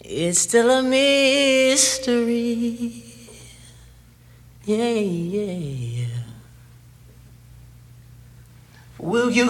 It's still a mystery. Yeah, yeah, yeah. Will you